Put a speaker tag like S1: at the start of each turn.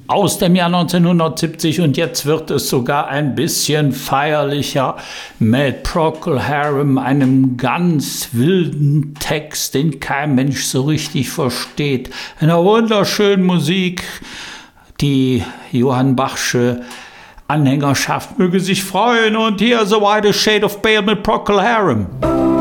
S1: aus dem Jahr 1970 und jetzt wird es sogar ein bisschen feierlicher mit Procol Harum, einem ganz wilden Text, den kein Mensch so richtig versteht. Einer wunderschönen Musik, die Johann Bachsche Anhängerschaft möge sich freuen und hier The White Shade of Pale mit Procol Harum.